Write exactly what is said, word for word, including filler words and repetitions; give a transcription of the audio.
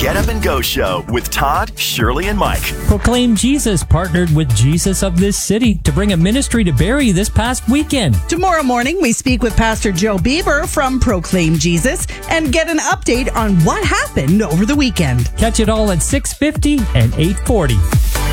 Get Up and Go Show with Todd, Shirley, and Mike. Proclaim Jesus partnered with Jesus of this city to bring a ministry to Barrie this past weekend. Tomorrow morning, we speak with Pastor Joe Bieber from Proclaim Jesus and get an update on what happened over the weekend. Catch it all at six fifty and eight forty.